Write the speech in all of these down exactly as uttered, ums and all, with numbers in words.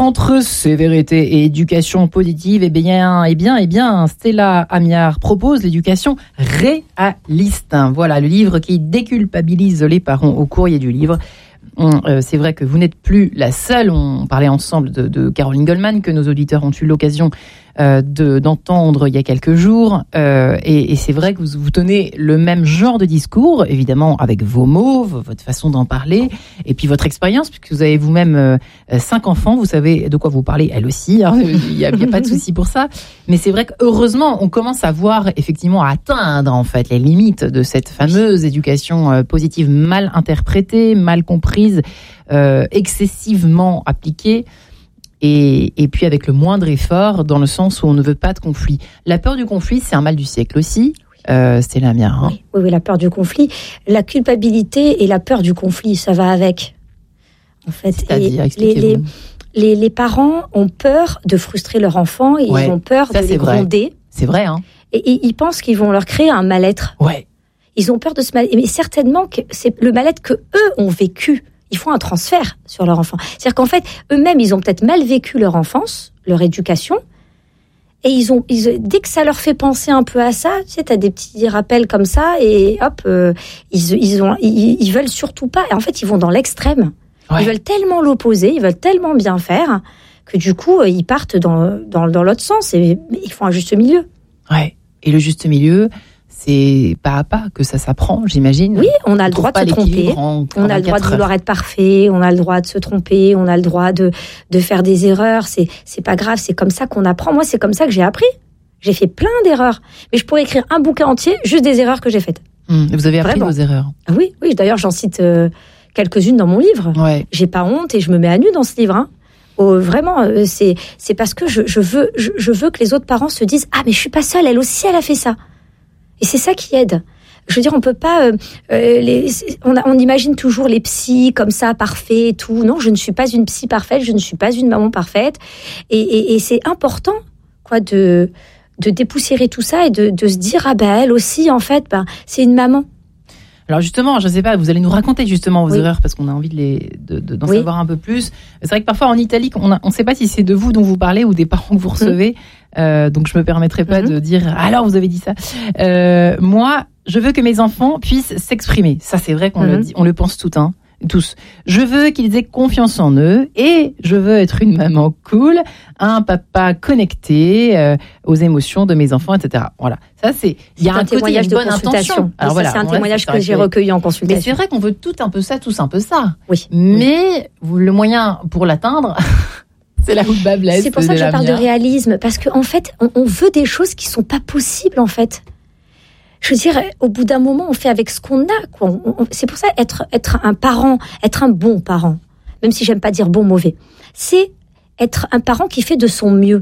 Entre sévérité et éducation positive, eh bien, eh bien, eh bien, Stella Amiard propose l'éducation réaliste. Voilà, le livre qui déculpabilise les parents au courrier du livre. Euh, c'est vrai que vous n'êtes plus la seule. On parlait ensemble de, de Caroline Goldman, que nos auditeurs ont eu l'occasion euh, de, d'entendre il y a quelques jours. Euh, et, et c'est vrai que vous, vous tenez le même genre de discours, évidemment avec vos mots, votre façon d'en parler, et puis votre expérience, puisque vous avez vous-même euh, cinq enfants, vous savez de quoi vous parlez, elle aussi. Hein, il n'y a, a pas de souci pour ça. Mais c'est vrai que heureusement, on commence à voir effectivement à atteindre en fait les limites de cette fameuse éducation euh, positive mal interprétée, mal comprise, euh, excessivement appliquée. Et, et puis avec le moindre effort, dans le sens où on ne veut pas de conflit. La peur du conflit, c'est un mal du siècle aussi. Euh, c'est la mienne. Hein. Oui, oui, oui, la peur du conflit. La culpabilité et la peur du conflit, ça va avec. En fait, C'est-à-dire, les, les, les, les parents ont peur de frustrer leur enfant et ouais, ils ont peur de les gronder. C'est vrai, hein. Et, et ils pensent qu'ils vont leur créer un mal-être. Ouais. Ils ont peur de ce mal-être. Mais certainement que c'est le mal-être que eux ont vécu. Ils font un transfert sur leur enfant. C'est-à-dire qu'en fait, eux-mêmes, ils ont peut-être mal vécu leur enfance, leur éducation, et ils ont, ils, dès que ça leur fait penser un peu à ça, tu sais, t'as des petits rappels comme ça, et hop, euh, ils, ils ont, ils, ils veulent surtout pas. Et en fait, ils vont dans l'extrême. Ouais. Ils veulent tellement l'opposer, ils veulent tellement bien faire, que du coup, ils partent dans, dans, dans l'autre sens, et ils font un juste milieu. Ouais. Et le juste milieu, c'est pas à pas que ça s'apprend, j'imagine. Oui, on a le droit de se tromper. En, on a le droit de vouloir être parfait. On a le droit de se tromper. On a le droit de de faire des erreurs. C'est c'est pas grave. C'est comme ça qu'on apprend. Moi, c'est comme ça que j'ai appris. J'ai fait plein d'erreurs, mais je pourrais écrire un bouquin entier juste des erreurs que j'ai faites. Mmh, vous avez appris Vraiment. Vos erreurs. Ah oui, oui. D'ailleurs, j'en cite euh, quelques-unes dans mon livre. Ouais. J'ai pas honte et je me mets à nu dans ce livre. Hein. Oh, vraiment, euh, c'est c'est parce que je je veux je, je veux que les autres parents se disent ah mais je suis pas seule. Elle aussi, elle a fait ça. Et c'est ça qui aide. Je veux dire, on peut pas. Euh, les, on, a, on imagine toujours les psys comme ça, parfaits et tout. Non, je ne suis pas une psy parfaite. Je ne suis pas une maman parfaite. Et, et, et c'est important, quoi, de de dépoussiérer tout ça et de, de se dire ah ben elle aussi, en fait, ben c'est une maman. Alors justement, je ne sais pas, vous allez nous raconter justement vos oui. erreurs parce qu'on a envie de les, de, de, d'en oui. savoir un peu plus. C'est vrai que parfois en Italie, on ne sait pas si c'est de vous dont vous parlez ou des parents que vous recevez. Mmh. Euh, donc je ne me permettrai pas mmh. de dire « Alors, vous avez dit ça euh, ». Moi, je veux que mes enfants puissent s'exprimer. Ça, c'est vrai qu'on mmh. le dit, on le pense tout, hein, tous. Je veux qu'ils aient confiance en eux et je veux être une maman cool, un papa connecté euh, aux émotions de mes enfants, et cetera. Voilà. Ça, c'est, il y a un, un côté, il y a une bonne intention. Alors, voilà, c'est un témoignage que j'ai recueilli en consultation. Mais c'est vrai qu'on veut tout un peu ça, tous un peu ça. Oui. Mais oui. le moyen pour l'atteindre, c'est là où le bas blesse. C'est pour ça que je parle de réalisme, parce qu'en fait, on, on veut des choses qui sont pas possibles, en fait. Je veux dire, au bout d'un moment, on fait avec ce qu'on a, quoi. On, on, c'est pour ça, être, être un parent, être un bon parent, même si j'aime pas dire bon, mauvais, c'est être un parent qui fait de son mieux.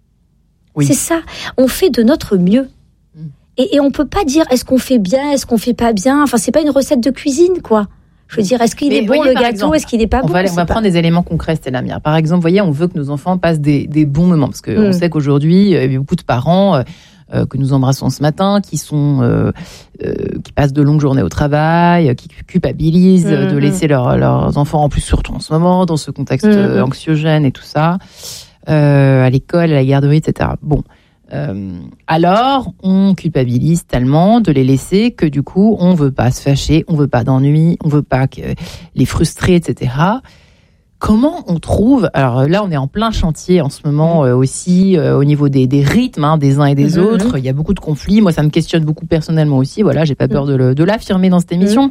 Oui. C'est ça. On fait de notre mieux. Mmh. Et, et on peut pas dire, est-ce qu'on fait bien, est-ce qu'on fait pas bien. Enfin, c'est pas une recette de cuisine, quoi. Je veux dire, est-ce qu'il Mais est bon voyez, le gâteau, exemple, est-ce qu'il est pas on bon va, On va prendre pas... des éléments concrets, Stella Amiard. Par exemple, voyez, on veut que nos enfants passent des, des bons moments. Parce qu'on mmh. sait qu'aujourd'hui, il y a beaucoup de parents... Euh, Euh, que nous embrassons ce matin, qui sont, euh, euh, qui passent de longues journées au travail, qui culpabilisent mmh, de laisser leur, leurs enfants, en plus surtout en ce moment, dans ce contexte mmh. anxiogène et tout ça, euh, à l'école, à la garderie, et cetera. Bon, euh, alors on culpabilise tellement de les laisser que du coup on veut pas se fâcher, on veut pas d'ennui, on veut pas que les frustrer, et cetera. Comment on trouve, alors là on est en plein chantier en ce moment euh, aussi euh, au niveau des, des rythmes hein, des uns et des mmh, autres, mmh. il y a beaucoup de conflits, moi ça me questionne beaucoup personnellement aussi, voilà, j'ai pas peur mmh. de, le, de l'affirmer dans cette émission. Mmh.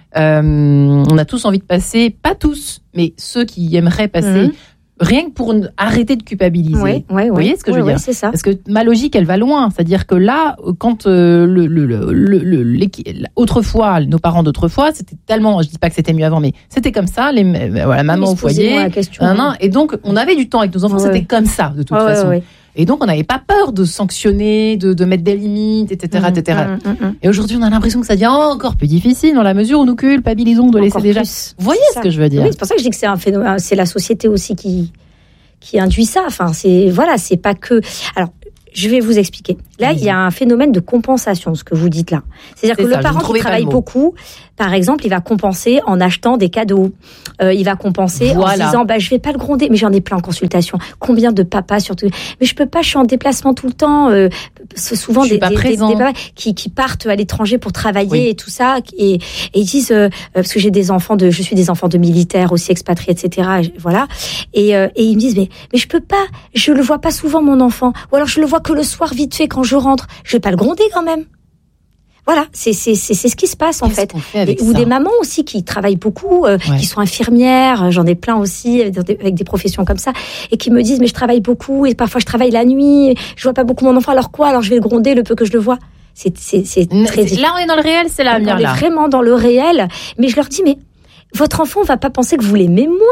Euh, on a tous envie de passer, pas tous, mais ceux qui aimeraient passer, mmh. rien que pour arrêter de culpabiliser. Oui, oui, Vous voyez ce que oui, je veux oui, dire ? C'est ça. Parce que ma logique, elle va loin. C'est-à-dire que là, quand euh, le, le, le, le, le, autrefois, nos parents d'autrefois, c'était tellement, je dis pas que c'était mieux avant, mais c'était comme ça, les, voilà, maman oui, au foyer. La question, un, un, et donc, on avait du temps avec nos enfants, ouais, c'était comme ça, de toute ouais, façon. Ouais, ouais. Et donc, on n'avait pas peur de sanctionner, de, de mettre des limites, et cetera, mmh, et cetera. Mmh, mmh. Et aujourd'hui, on a l'impression que ça devient encore plus difficile dans la mesure où nous culpabilisons de laisser déjà. Plus. Vous voyez ce que je veux dire ? Oui, c'est pour ça que je dis que c'est un phénomène, c'est la société aussi qui, qui induit ça. Enfin, c'est, voilà, c'est pas que. Alors, je vais vous expliquer. Là, il y a un phénomène de compensation, ce que vous dites là. C'est-à-dire C'est que ça, le parent je ne qui travaille pas le beaucoup, par exemple, il va compenser en achetant des cadeaux. Euh, il va compenser voilà. en se disant, bah, je vais pas le gronder, mais j'en ai plein en consultation. Combien de papas surtout? Mais je peux pas, je suis en déplacement tout le temps. Euh, c'est souvent des, des, des, des papas qui, qui partent à l'étranger pour travailler oui. et tout ça, et, et ils disent, euh, parce que j'ai des enfants de, je suis des enfants de militaires aussi expatriés, et cetera. Voilà. Et, euh, et ils me disent, mais, mais je peux pas, je le vois pas souvent mon enfant, ou alors je le vois que le soir vite fait quand je rentre. Je vais pas le gronder quand même. Voilà, c'est c'est c'est c'est ce qui se passe en Qu'est-ce fait. qu'on fait avec et, ou des mamans aussi qui travaillent beaucoup, euh, ouais. qui sont infirmières. J'en ai plein aussi avec des, avec des professions comme ça et qui me disent mais je travaille beaucoup et parfois je travaille la nuit. Je vois pas beaucoup mon enfant. Alors quoi? Alors je vais le gronder le peu que je le vois. C'est c'est c'est très. C'est, là on est dans le réel, c'est là. On est là. vraiment dans le réel. Mais je leur dis mais votre enfant va pas penser que vous l'aimez moins.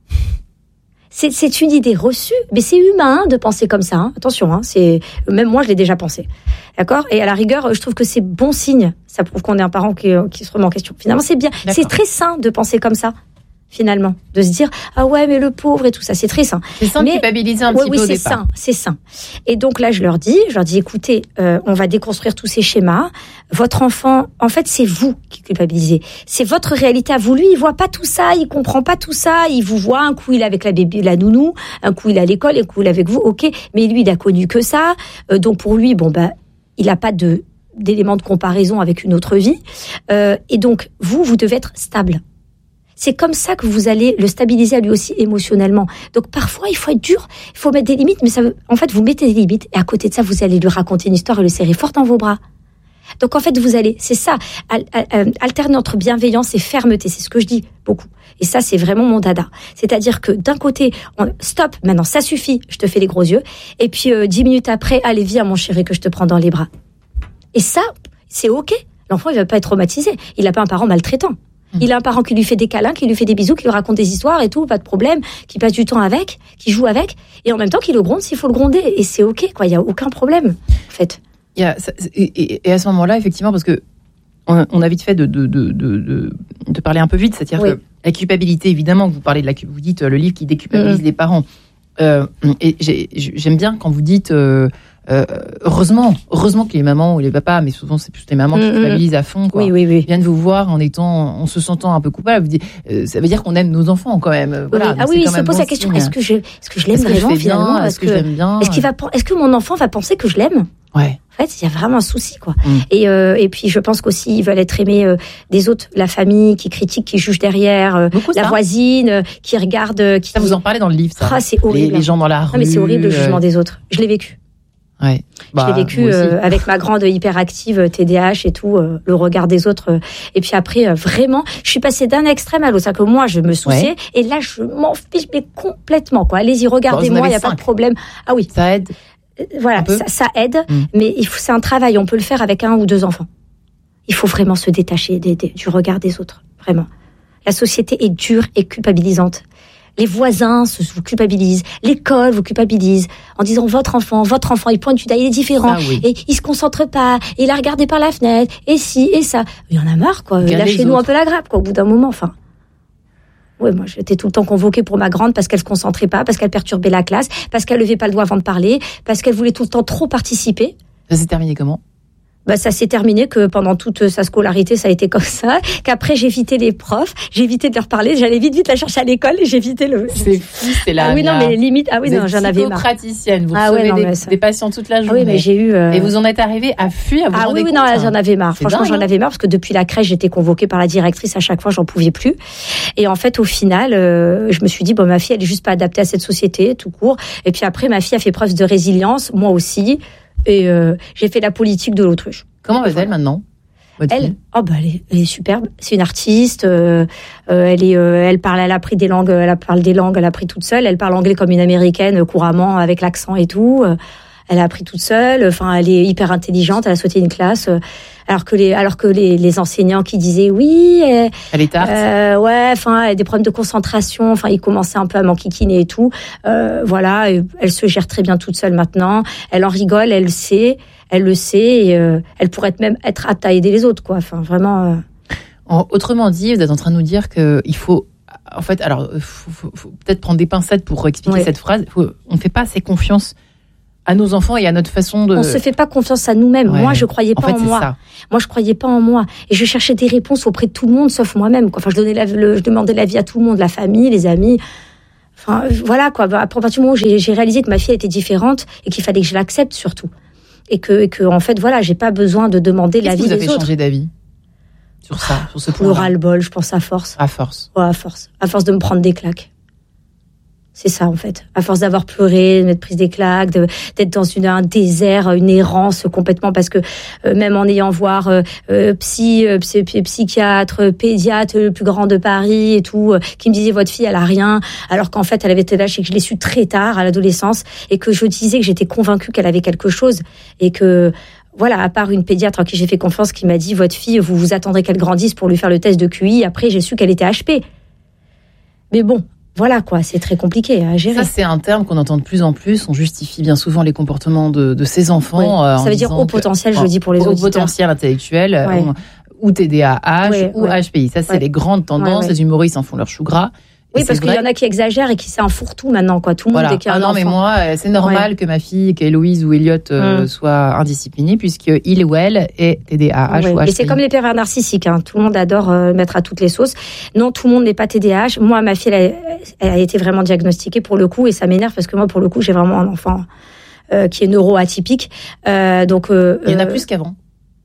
C'est, c'est une idée reçue, mais c'est humain hein, de penser comme ça. Hein. Attention, hein, c'est même moi je l'ai déjà pensé, d'accord. Et à la rigueur, je trouve que c'est bon signe. Ça prouve qu'on est un parent qui, qui se remet en question. Finalement, c'est bien, d'accord. C'est très sain de penser comme ça. Finalement, de se dire ah ouais mais le pauvre et tout ça, c'est très sain. C'est sain de culpabiliser un ouais, petit oui, peu au c'est départ. sain, c'est sain. Et donc là, je leur dis, je leur dis, écoutez, euh, on va déconstruire tous ces schémas. Votre enfant, en fait, c'est vous qui culpabilisez. C'est votre réalité à vous. Lui, il voit pas tout ça, il comprend pas tout ça. Il vous voit un coup il est avec la bébé, la nounou, un coup il est à l'école, un coup il est avec vous. Ok, mais lui, il a connu que ça. Euh, donc pour lui, bon bah, il a pas de d'éléments de comparaison avec une autre vie. Euh, et donc vous, vous devez être stable. C'est comme ça que vous allez le stabiliser à lui aussi émotionnellement. Donc parfois, il faut être dur, il faut mettre des limites, mais ça veut, en fait, vous mettez des limites et à côté de ça, vous allez lui raconter une histoire et le serrer fort dans vos bras. Donc en fait, vous allez, c'est ça, al- al- alterner entre bienveillance et fermeté, c'est ce que je dis beaucoup. Et ça, c'est vraiment mon dada. C'est-à-dire que d'un côté, on, stop, maintenant ça suffit, je te fais les gros yeux, et puis euh, dix minutes après, allez viens mon chéri que je te prends dans les bras. Et ça, c'est ok. L'enfant, il va pas être traumatisé. Il n'a pas un parent maltraitant. Il a un parent qui lui fait des câlins, qui lui fait des bisous, qui lui raconte des histoires et tout, pas de problème, qui passe du temps avec, qui joue avec, et en même temps qui le gronde s'il faut le gronder. Et c'est ok, quoi. Il y a aucun problème, en fait. Il y a, et, et, et à ce moment-là, effectivement, parce que on, on a vite fait de, de, de, de, de parler un peu vite, c'est-à-dire oui. que la culpabilité, évidemment, vous parlez de la, vous dites le livre qui déculpabilise mmh. les parents. Euh, et j'ai, j'aime bien quand vous dites. Euh, Euh, heureusement, heureusement que les mamans ou les papas, mais souvent c'est plus les mamans qui culpabilisent à fond, quoi. Oui, oui, oui. Viennent vous voir en étant, en se sentant un peu coupable. Vous dites, euh, ça veut dire qu'on aime nos enfants quand même. Voilà, oui. Ah oui, il se pose bon la question est-ce que je, est-ce que je l'aime est-ce vraiment que je finalement bien, Est-ce que, que je l'aime bien Est-ce qu'il va, est-ce que mon enfant va penser que je l'aime? Ouais. En fait, il y a vraiment un souci, quoi. Mm. Et euh, et puis je pense qu'aussi ils veulent être aimés euh, des autres, la famille qui critique, qui juge derrière, euh, la ça. voisine euh, qui regarde. Euh, qui... Ça vous en parlez dans le livre, ça. Ah, c'est horrible. Les, les gens dans la rue. Ah, mais c'est horrible le jugement des autres. Je l'ai vécu. Ouais. Bah, je l'ai vécu euh, avec ma grande hyperactive T D A H et tout, euh, le regard des autres. Euh, et puis après, euh, vraiment, je suis passée d'un extrême à l'autre. C'est-à-dire que moi, je me souciais, ouais. et là, je m'en fiche, mais complètement, quoi. Allez-y, regardez-moi, il n'y a cinq. Pas de problème. Ah oui. Ça aide. Euh, voilà, ça, ça aide, mmh. mais il faut, c'est un travail. On peut le faire avec un ou deux enfants. Il faut vraiment se détacher des, des, du regard des autres. Vraiment. La société est dure et culpabilisante. Les voisins se vous culpabilisent, l'école vous culpabilise en disant votre enfant, votre enfant, il pointe du doigt, il est différent, ça, oui. et il se concentre pas, et il a regardé par la fenêtre, et ci et ça. Il y en a marre, quoi. Lâchez-nous un peu la grappe, quoi. Au bout d'un moment, enfin. Ouais, moi j'étais tout le temps convoquée pour ma grande parce qu'elle se concentrait pas, parce qu'elle perturbait la classe, parce qu'elle levait pas le doigt avant de parler, parce qu'elle voulait tout le temps trop participer. Ça s'est terminé comment? Bah, ça s'est terminé que pendant toute sa scolarité, ça a été comme ça. Qu'après, j'évitais les profs, j'évitais de leur parler, j'allais vite, vite la chercher à l'école et j'évitais le. C'est fou, c'est là. Ah oui, non, mais limite, ah oui, vous non, j'en avais marre. Psychopraticienne, vous ah recevez ouais, non, des, ça... des patients toute la journée. Ah oui, mais j'ai eu. Euh... Et vous en êtes arrivé à fuir, vous Ah oui, oui, compte, non, hein. j'en avais marre. C'est Franchement, dingue, j'en avais marre parce que depuis la crèche, j'étais convoquée par la directrice à chaque fois, j'en pouvais plus. Et en fait, au final, euh, je me suis dit, bon, ma fille, elle est juste pas adaptée à cette société, tout court. Et puis après, ma fille a fait preuve de résilience, moi aussi. Et euh, j'ai fait la politique de l'autruche. Comment va-t-elle maintenant? Elle, oh bah elle est, elle est superbe. C'est une artiste. Euh, euh, elle est, euh, elle parle, elle a appris des langues. Elle parle des langues. Elle a appris toute seule. Elle parle anglais comme une américaine euh, couramment avec l'accent et tout. Euh, elle a appris toute seule. Enfin, elle est hyper intelligente. Elle a sauté une classe. Euh, alors que les, alors que les, les enseignants qui disaient oui, euh, elle est tarte. Euh, ouais, enfin, elle a des problèmes de concentration. Enfin, ils commençaient un peu à m'enquiquiner et tout. Euh, voilà, elle se gère très bien toute seule maintenant. Elle en rigole. Elle le sait. Elle le sait et euh, elle pourrait même être apte à aider les autres, quoi. Enfin, vraiment. Euh... Autrement dit, vous êtes en train de nous dire qu'il faut, en fait, alors, faut, faut, faut peut-être prendre des pincettes pour expliquer oui. cette phrase. Faut, on ne fait pas assez confiance à nos enfants et à notre façon de... On se fait pas confiance à nous-mêmes. Ouais. Moi, je croyais pas en, fait, en c'est moi. Ça. Moi, je croyais pas en moi. Et je cherchais des réponses auprès de tout le monde, sauf moi-même. Enfin, je, donnais la, le, je demandais l'avis à tout le monde, la famille, les amis. Enfin, voilà, quoi. À partir du moment où j'ai, j'ai réalisé que ma fille était différente et qu'il fallait que je l'accepte, surtout. Et que, et que en fait, voilà, j'ai pas besoin de demander Qu'est-ce l'avis qui vous a des fait autres. changer d'avis sur ça, sur ce point? Le ras-le-bol, je pense, à force. À force. Ouais, à force. À force de me prendre des claques. C'est ça, en fait. À force d'avoir pleuré, de m'être prise des claques, de, d'être dans une, un désert, une errance complètement, parce que euh, même en ayant voir euh, euh, psy, euh, psy, psychiatre, pédiatre, le plus grand de Paris et tout, euh, qui me disait votre fille, elle a rien, alors qu'en fait, elle avait tel âge et que je l'ai su très tard, à l'adolescence, et que je disais que j'étais convaincue qu'elle avait quelque chose, et que... Voilà, à part une pédiatre à qui j'ai fait confiance, qui m'a dit, votre fille, vous vous attendrez qu'elle grandisse pour lui faire le test de Q I. Après, j'ai su qu'elle était H P. Mais bon, voilà quoi, c'est très compliqué à gérer. Ça, c'est un terme qu'on entend de plus en plus. On justifie bien souvent les comportements de, de ces enfants. Ouais. Euh, ça veut dire haut potentiel, que, je dis pour les haut auditeurs. Haut potentiel intellectuel, ouais. on, ou T D A H, ouais, ou ouais. H P I. Ça, c'est ouais. les grandes tendances. Ouais, ouais. Les humoristes en font leur chou gras. Oui, parce qu'il y en a qui exagèrent et qui c'est un fourre-tout maintenant, quoi. Tout le voilà. monde dès qu'il y a ah un non, enfant. mais moi, c'est normal ouais. que ma fille, qu'Héloïse ou Elliot euh, mm. soient indisciplinés, puisqu'il ou elle est T D A H ouais. ou H P I. Et c'est comme les pervers narcissiques, hein. Tout le monde adore euh, mettre à toutes les sauces. Non, tout le monde n'est pas T D A H. Moi, ma fille, elle a, elle a été vraiment diagnostiquée pour le coup, et ça m'énerve parce que moi, pour le coup, j'ai vraiment un enfant euh, qui est neuroatypique. Euh, donc, euh, il y en a plus qu'avant.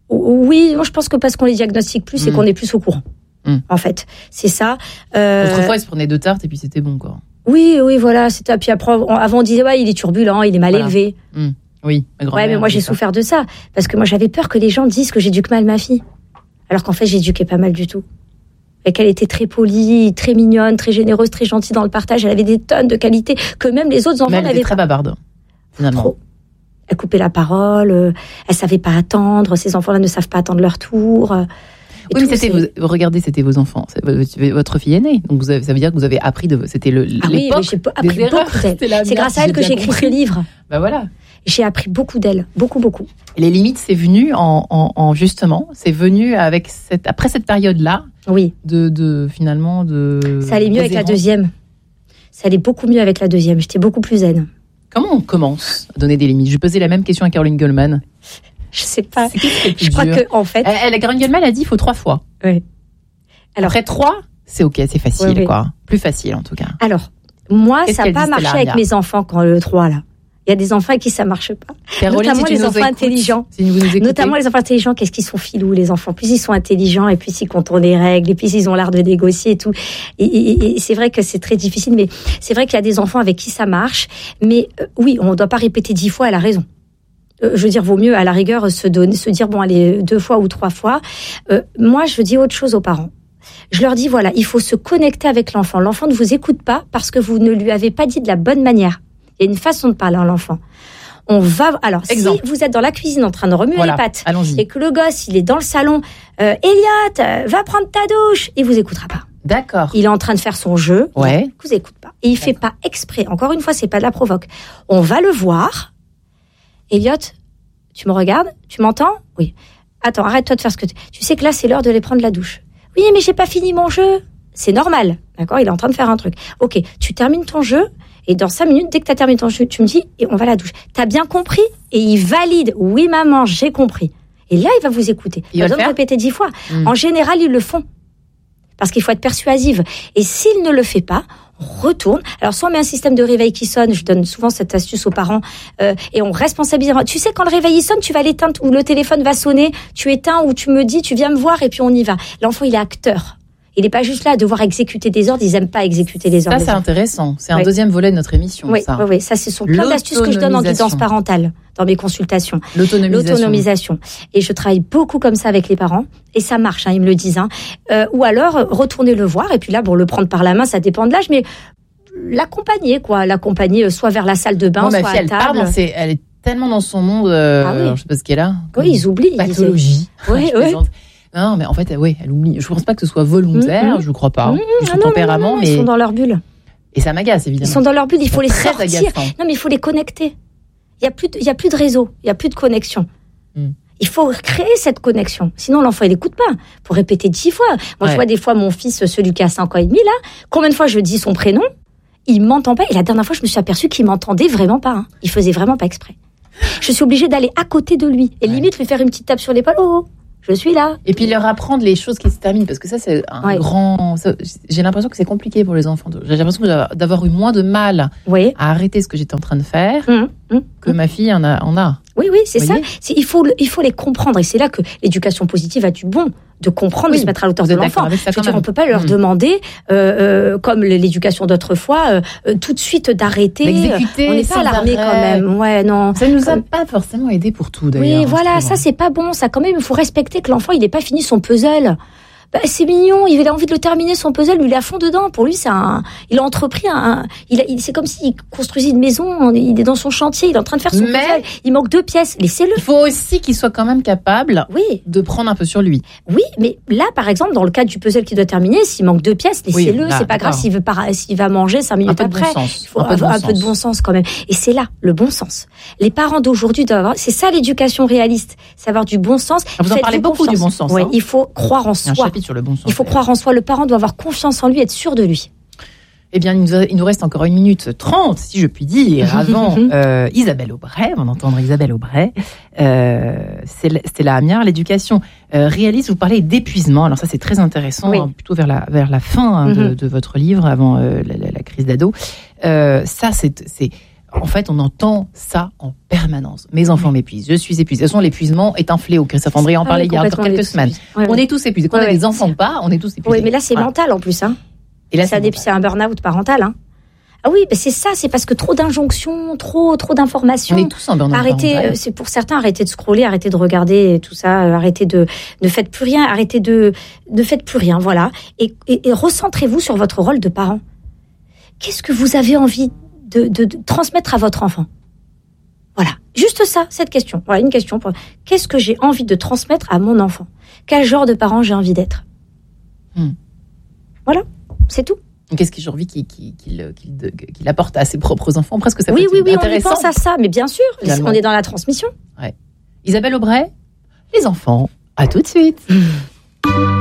Oui, moi, je pense que parce qu'on les diagnostique plus, mm. c'est qu'on est plus au courant. Mmh. En fait, c'est ça. Euh... Autrefois, ils se prenaient deux tartes et puis c'était bon, quoi. Oui, oui, voilà. C'était... Puis après, avant, on disait, ouais, il est turbulent, il est mal voilà. élevé. Mmh. Oui, ma grand-mère. Ouais, mais moi, j'ai ça. souffert de ça. Parce que moi, j'avais peur que les gens disent que j'éduque mal ma fille. Alors qu'en fait, j'éduquais pas mal du tout. Et qu'elle était très polie, très mignonne, très généreuse, très gentille dans le partage. Elle avait des tonnes de qualités que même les autres enfants n'avaient pas. Elle était très pas. bavarde, finalement. Trop. Elle coupait la parole, elle savait pas attendre. Ces enfants-là ne savent pas attendre leur tour. Et oui, mais c'était vos, regardez, c'était vos enfants, c'est votre fille aînée. Donc vous avez, ça veut dire que vous avez appris de, c'était le, ah l'époque oui, j'ai appris des erreurs. beaucoup d'elle. C'est grâce à elle que j'ai écrit ce livre. Bah voilà. J'ai appris beaucoup d'elle, beaucoup, beaucoup. Et les limites, c'est venu en, en, en justement, c'est venu avec cette, après cette période-là. Oui. De, de finalement de. Ça allait mieux avec la deuxième. Ça allait beaucoup mieux avec la deuxième. J'étais beaucoup plus zen. Comment on commence à donner des limites? Je posais la même question à Caroline Goldman. Je sais pas. C'est je crois dur. que en fait, elle, elle, Caroline Goldman a dit il faut trois fois. Oui. Alors après trois, c'est ok, c'est facile, oui, oui. quoi. Plus facile en tout cas. Alors moi, Qu'est-ce ça n'a pas marché avec mes enfants quand le trois là. Il y a des enfants avec qui ça marche pas. Caroline, notamment si les enfants écoutes, intelligents. Si notamment les enfants intelligents, qu'est-ce qu'ils sont filous les enfants. Plus ils sont intelligents et plus ils contournent les règles et plus ils ont l'art de négocier et tout. Et, et, et c'est vrai que c'est très difficile, mais c'est vrai qu'il y a des enfants avec qui ça marche. Mais euh, oui, on ne doit pas répéter dix fois. Elle a raison. Euh, je veux dire, vaut mieux à la rigueur se donner, se dire bon allez deux fois ou trois fois. Euh, moi, je dis autre chose aux parents. Je leur dis voilà, il faut se connecter avec l'enfant. L'enfant ne vous écoute pas parce que vous ne lui avez pas dit de la bonne manière. Il y a une façon de parler à l'enfant. On va alors Exemple. Si vous êtes dans la cuisine en train de remuer voilà, les pâtes allons-y. Et que le gosse il est dans le salon, euh, Elliot, euh, va prendre ta douche, il vous écoutera pas. D'accord. Il est en train de faire son jeu, ouais. il vous écoute pas. Et il D'accord. fait pas exprès. Encore une fois, c'est pas de la provoque. On va le voir. Elliot, tu me regardes, tu m'entends? Oui. Attends, arrête-toi de faire ce que tu... Tu sais que là, c'est l'heure de aller prendre la douche. Oui, mais j'ai pas fini mon jeu. C'est normal, d'accord? Il est en train de faire un truc. Ok, tu termines ton jeu, et dans cinq minutes, dès que tu as terminé ton jeu, tu me dis, et on va à la douche. T'as bien compris? Et il valide. Oui, maman, j'ai compris. Et là, il va vous écouter. Il va le faire répéter dix fois. Mmh. En général, ils le font. Parce qu'il faut être persuasive. Et s'il ne le fait pas, on retourne. Alors, soit on met un système de réveil qui sonne, je donne souvent cette astuce aux parents, euh, et on responsabilise. Tu sais, quand le réveil il sonne, tu vas l'éteindre, ou le téléphone va sonner, tu éteins, ou tu me dis, tu viens me voir, et puis on y va. L'enfant, il est acteur. Il n'est pas juste là à devoir exécuter des ordres, ils n'aiment pas exécuter des ordres. Ça, c'est intéressant. C'est un oui. deuxième volet de notre émission, oui, ça. Oui, oui, ça, ce sont plein d'astuces que je donne en guidance parentale, dans mes consultations. L'autonomisation. L'autonomisation. Et je travaille beaucoup comme ça avec les parents, et ça marche, hein, ils me le disent. Hein. Euh, ou alors, retourner le voir, et puis là, bon, le prendre par la main, ça dépend de l'âge, mais l'accompagner, quoi. L'accompagner soit vers la salle de bain, Moi, soit ma fille, à table. Elle, parle, c'est, elle est tellement dans son monde, euh, ah oui. alors, je sais pas ce qu'elle a. Oui, ils oublient. Pathologie. Oui, oui. Non, mais en fait, oui, elle oublie. Je pense pas que ce soit volontaire, mmh, je crois pas. Mmh, ah non, tempérament, non, non, non, mais ils sont dans leur bulle. Et ça m'agace évidemment. Ils sont dans leur bulle, il faut les sortir. Agaçant. Non, mais il faut les connecter. Il y a plus, de, il y a plus de réseau, il y a plus de connexion. Mmh. Il faut créer cette connexion. Sinon, l'enfant, il écoute pas. Faut répéter dix fois. Moi, ouais. je vois des fois mon fils, celui qui a cinq ans et demi là. Combien de fois je dis son prénom, il m'entend pas. Et la dernière fois, je me suis aperçue qu'il m'entendait vraiment pas. Hein. Il faisait vraiment pas exprès. Je suis obligée d'aller à côté de lui et ouais. limite lui faire une petite tape sur l'épaule. Oh, je suis là. Et puis leur apprendre les choses qui se terminent, parce que ça, c'est un ouais. grand... Ça, j'ai l'impression que c'est compliqué pour les enfants. J'ai l'impression d'avoir eu moins de mal oui. à arrêter ce que j'étais en train de faire mmh, mmh, que mmh. ma fille en a. En a. Oui, oui, c'est ça. C'est, il, faut, il faut les comprendre. Et c'est là que l'éducation positive a du bon. De comprendre, oui, de se mettre à l'auteur de l'enfant. Je veux dire, on ne peut pas leur mmh. demander, euh, euh, comme l'éducation d'autrefois, euh, tout de suite d'arrêter. D'exécuter, on n'est pas à l'armée quand même. Ouais, non. Ça ne nous a comme... pas forcément aidé pour tout, d'ailleurs. Oui, voilà, ça, c'est pas bon. Ça, quand même, il faut respecter que l'enfant, il n'ait pas fini son puzzle. Bah, c'est mignon, il a envie de le terminer, son puzzle, lui, il est à fond dedans. Pour lui, c'est un, il a entrepris un, un il, a, il c'est comme s'il construisait une maison, il est dans son chantier, il est en train de faire son Mais puzzle. Il manque deux pièces, laissez-le. Il faut aussi qu'il soit quand même capable oui. de prendre un peu sur lui. Oui, mais là, par exemple, dans le cas du puzzle qu'il doit terminer, s'il manque deux pièces, laissez-le, oui, là, c'est pas grave s'il veut pas, s'il va manger cinq minutes après. Bon il faut un, peu de, bon un peu de bon sens quand même. Et c'est là, le bon sens. Les parents d'aujourd'hui doivent avoir, c'est ça l'éducation réaliste, c'est avoir du bon sens. Vous en parlez beaucoup du bon sens. Ouais, hein. Il faut croire en soi. Il y a un chapitre sur le bon sens. Il faut croire en soi, le parent doit avoir confiance en lui, être sûr de lui. Eh bien, il nous, a, il nous reste encore une minute trente, si je puis dire, avant euh, Isabelle Aubray, on va entendre Isabelle Aubray. Euh, c'est, c'est la Amiard, l'éducation euh, réaliste, vous parlez d'épuisement, alors ça c'est très intéressant, oui. hein, plutôt vers la, vers la fin hein, mm-hmm. de, de votre livre, avant euh, la, la, la crise d'ado. Euh, ça, c'est... c'est En fait, on entend ça en permanence. Mes enfants m'épuisent, je suis épuisée. De toute façon, l'épuisement est un fléau. Christophe André en parlait ah, il y a encore quelques semaines. Ouais, on ouais. est tous épuisés. Quand ouais, on a des enfants ou pas, on est tous épuisés. Oui, mais là, c'est voilà. mental en plus. Hein. Et là, c'est, c'est, c'est un burn-out parental. Hein. Ah oui, mais c'est ça, c'est parce que trop d'injonctions, trop, trop d'informations. On est tous en burn-out arrêtez, parental. C'est pour certains, arrêtez de scroller, arrêtez de regarder tout ça, arrêtez de, ne faites plus rien, arrêtez de, ne faites plus rien, voilà. Et, et, et recentrez-vous sur votre rôle de parent. Qu'est-ce que vous avez envie de, de, de transmettre à votre enfant? Voilà, juste ça, cette question. Voilà, une question. Pour... Qu'est-ce que j'ai envie de transmettre à mon enfant? Quel genre de parent j'ai envie d'être? hmm. Voilà, c'est tout. Qu'est-ce que j'ai envie qu'il, qu'il, qu'il, qu'il, qu'il apporte à ses propres enfants? Presque ça peut oui, être oui, oui, intéressant. On y pense à ça, mais bien sûr, finalement. On est dans la transmission. Ouais. Isabelle Aubray, les enfants, à tout de suite.